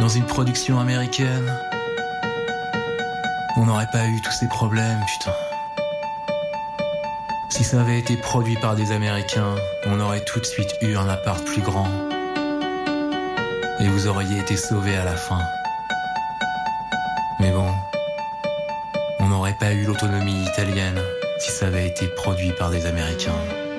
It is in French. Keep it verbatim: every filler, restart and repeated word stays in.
dans une production américaine, on n'aurait pas eu tous ces problèmes, putain. Si ça avait été produit par des Américains, on aurait tout de suite eu un appart plus grand. Et vous auriez été sauvés à la fin. Mais bon, on n'aurait pas eu l'autonomie italienne si ça avait été produit par des Américains.